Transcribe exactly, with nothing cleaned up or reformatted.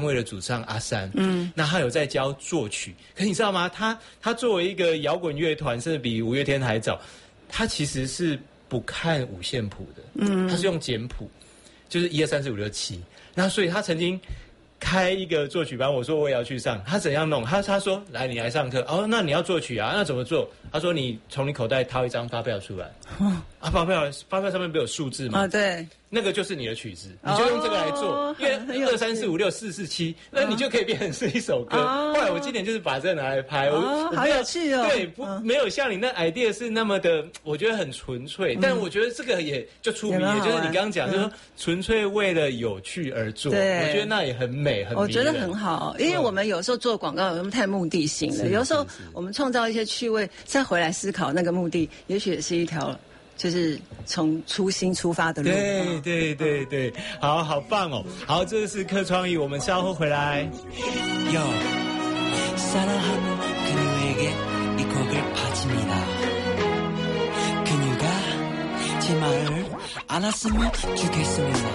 会的主唱阿山，嗯，那他有在教作曲，可你知道吗？他他作为一个摇滚乐团，甚至比五月天还早，他其实是不看五线谱的，嗯，他是用简谱，就是一二三四五六七，然后所以他曾经开一个作曲班，我说我也要去上，他怎样弄？他他说来你来上课，哦，那你要作曲啊，那怎么做？他说你从你口袋掏一张发票出来，哦、啊，发票发票上面不有数字吗？ 啊、哦，对。 那个就是你的曲子，你就用这个来做，哦、因为二三四五六四四七，那你就可以变成是一首歌。哦、后来我今年就是把这个拿来拍， 哦、 我好有趣哦。 对，不、哦、没有像你那 idea 是那么的，我觉得很纯粹。嗯、但我觉得这个也就出名，也就是你刚刚讲，嗯、就是说纯粹为了有趣而做。对，我觉得那也很美，很迷人。 我觉得很好，因为我们有时候做广告，我们太目的性了。有时候我们创造一些趣味，再回来思考那个目的，也许也是一条。就是从初心出发的路。 对对对对，好好棒哦！好，这是客创意，我们稍後回来。 Yo, 사랑하는 그녀에게 이 곡을 바칩니다. 그녀가 제 말을 알았으면 좋겠습니다.